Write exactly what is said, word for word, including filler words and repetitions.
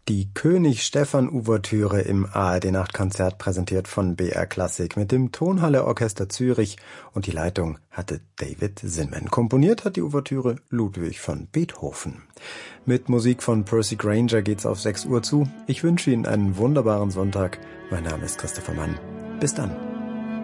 Die König-Stephan-Ouvertüre im A R D-Nachtkonzert, präsentiert von B R Klassik mit dem Tonhalle Orchester Zürich, und die Leitung hatte David Zinman. Komponiert hat die Ouvertüre Ludwig van Beethoven. Mit Musik von Percy Grainger geht's auf sechs Uhr zu. Ich wünsche Ihnen einen wunderbaren Sonntag. Mein Name ist Christopher Mann. Bis dann.